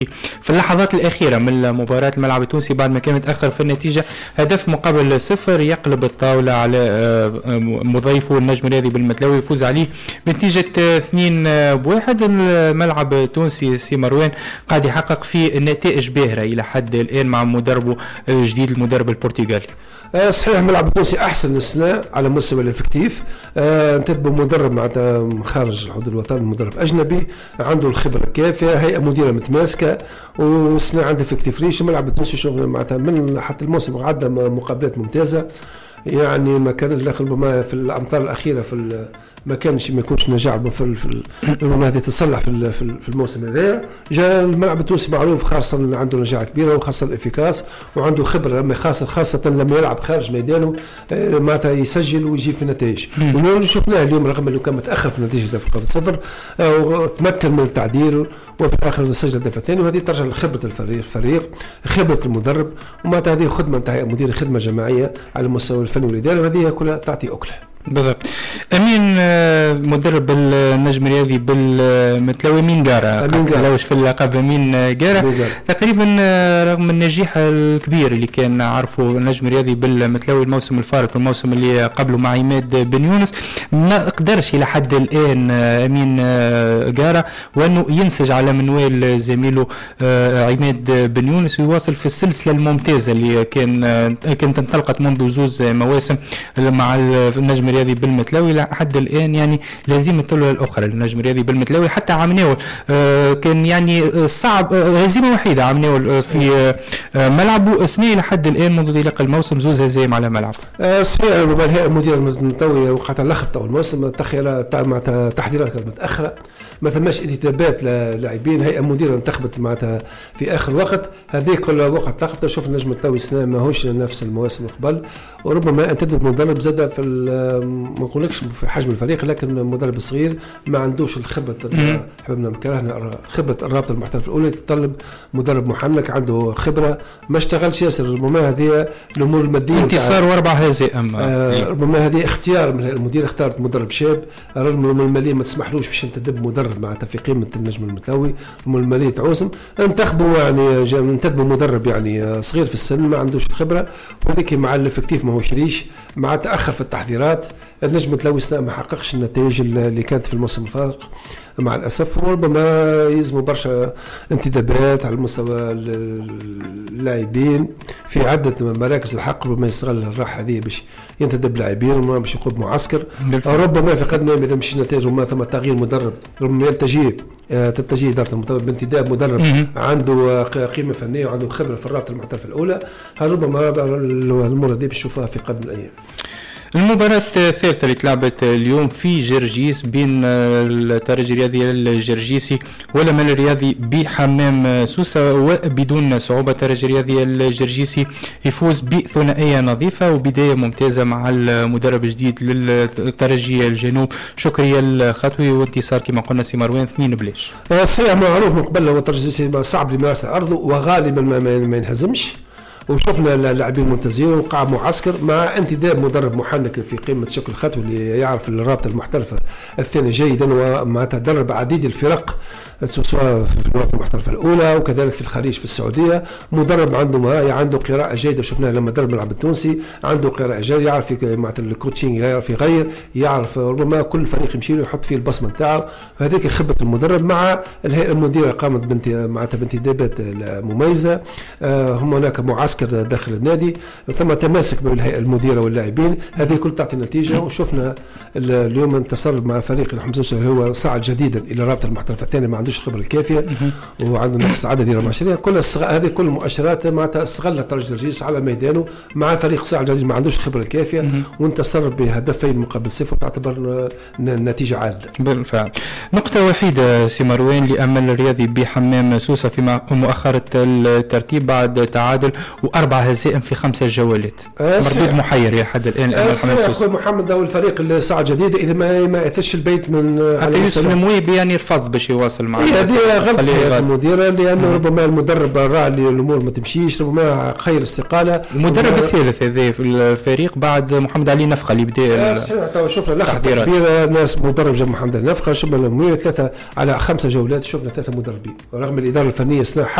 في اللحظات الأخيرة من مباراة الملعب التونسي بعد ما كان متأخر في النتيجة هدف مقابل 0 يقلب الطاولة على مضيفه النجم الرياضي بالمتلاوي يفوز عليه بنتيجة 2-1. الملعب التونسي سي مروان قاعد يحقق فيه نتائج باهرة إلى حد الآن مع مدربه الجديد المدرب البرتغالي. صحيح الملعب التونسي احسن السنه على مستوى الافكتيف. نتبع مدرب معناتها خارج حدود الوطن، مدرب اجنبي عنده الخبره الكافيه، هيئه مديره متماسكه والسنه عنده افكتيف ريش. الملعب التونسي شغل معناتها من حتى الموسم عدى مقابلات ممتازه، يعني ما كان ربما في الامطار الاخيره ما يكونش نجاح ربما هذه تصلح في الموسم هذا. جاء الملعب التونسي معروف خاصه عنده نجاح كبيره وخاصه الافيكاس وعنده خبره، خاصه لما يلعب خارج ميدانه معناتها يسجل ويجيب في النتائج. ونحن شفناه اليوم رغم انه كان متاخر في النتيجه في 0 وتمكن من التعديل وفي الاخر سجل الهدف الثاني، وهذه ترجع لخبره الفريق خبره المدرب، ومعناتها هذه خدمه نتاع مدير خدمه جماعيه على المستوى الفني والاداري، وهذه كلها تعطي اكله. بالضبط. امين مدرب النجم الرياضي بالمتلاوي مين قارة لوش في اللقب مين قارة تقريبا رغم النجاح الكبير اللي كان عارفه النجم الرياضي بالمتلاوي الموسم الفارق والموسم اللي قبله مع عماد بن يونس، ما قدرش الى حد الان امين قارة وانه ينسج على منوال زميله عماد بن يونس ويواصل في السلسله الممتازه اللي كانت انطلقت منذ زوز مواسم مع النجم الرياضي بالمتلاوي لحد الان. يعني لازم التلوه الاخرى للنجم الرياضي بالمتلاوي، حتى عمناول كان يعني صعب هزيمه وحيده عمناول في ملعبه اثنين لحد الان منذ انطلاق الموسم، زوز هزايم على ملعب. صحيح الهيئه المديره المتلاوي وقعت لخبطه الموسم تحضيرات كانت متاخره، ما ثماش انتدابات لاعبين، هيئه مديره انتخبت معناتها في اخر وقت، هذه كل وقت لخبطه. شوف النجم التلاوي السنه ماهوش نفس المواسم قبل، وربما انتدب مدرب زاد في ما نقولكش في حجم الفريق، لكن مدرب صغير ما عندوش الخبره حببنا مكرهنا خبره الرابطه المحترفه الاولى، تطلب مدرب محنك عنده خبره ما اشتغلش ياسر. ربما هذه الامور الماديه انتصار و4 هزائم ربما هذه اختيار من المدير، اختارت مدرب شاب رغم الماليه ما تسمحلوش باش ينتدب مدرب معناتها في قيمه النجم المتلاوي الماليه تعوزم، انتخبوا يعني انتدبوا مدرب يعني صغير في السن ما عندوش الخبره، وهذيك مع الافكتيف ماهوش ريش مع تاخر في التحضيرات. النجم المتلاوي ما حققش النتائج اللي كانت في الموسم الفارق مع الاسف، وربما يلزموا برشا انتدابات على مستوى اللاعبين في عده مراكز الحق، ربما يستغل الراحه هذه باش ينتدب لاعبين باش يقود معسكر، ربما في قدمه اذا مش نتائج وما ثم تغيير مدرب، ربما تتجه اداره المدرب بانتداب مدرب عنده قيمه فنيه وعنده خبره في الرابطه المحترفه الاولى، ربما الامور هذه بنشوفها في قدم الايام. المباراة الثالثة اللي تلعبت اليوم في جرجيس بين الترجي الرياضي الجرجيسي والأمل الرياضي بحمام سوسة، وبدون صعوبة الترجي الرياضي الجرجيسي يفوز بثنائية نظيفة وبداية ممتازة مع المدرب الجديد للترجي الجنوب شكري الخطوي، وانتصار كما قلنا سي مروان 2-0. صحيح معروف من قبل هو الترجي صعب لممارسة أرضه وغالبا ما ينهزمش، وشفنا اللاعبين ممتازين وقع معسكر مع انتداب مدرب محنك في قيمه شكل الخطوي اللي يعرف الرابطه المحترفه الثانيه جيدا وما تدرب عديد الفرق سواء في الرابطه المحترفه الاولى وكذلك في الخليج في السعوديه، مدرب عنده قراءه جيده، شفناه لما درب الملعب التونسي عنده قراءه جيده، يعرف مع الكوتشينج يعرف يغير، يعرف ربما كل فريق يمشي له يحط فيه البصمه نتاعه، هذيك خبره المدرب مع الهيئه المديره قامت بانتدابات مميزه. هم هناك معسكر داخل النادي ثم تماسك بين الهيئه المديره واللاعبين، هذه كل تعطي نتيجه. وشفنا اليوم انتصر مع فريق الحمزه اللي هو صعد جديدا الى الرابطه المحترفه الثانيه، ما عندوش الخبره الكافيه وعنده نقص عددي رماشيه، هذه كل المؤشرات معناتها استغل الترجي الجرجيس على ميدانه مع فريق صعد جديد ما عندوش الخبره الكافيه وانتصر بهدفين مقابل 0 وتعتبر نتيجه عادله بالفعل. نقطه وحيده سي مروان لامل الرياضي بحمام سوسه في مؤخره الترتيب بعد تعادل و4 هزائم في 5 جولات. مردود محير يا حد الان اخوي محمد. هو الفريق اللي صاع جديد اذا ما اثش البيت من حتى يوسف المويبي يعني رفض باش يواصل معاه. هذه غلطه المدير، لانه ربما المدرب راه اللي الامور ما تمشيش، ربما خير استقاله. المدرب الثالث هذا في الفريق بعد محمد علي نفخه اللي بدا. تو شفنا الاخ كبير ناس مدرب جاب محمد علي نفخه، شفنا المويبي 3 على 5 جولات، شفنا 3 مدربين رغم الاداره الفنيه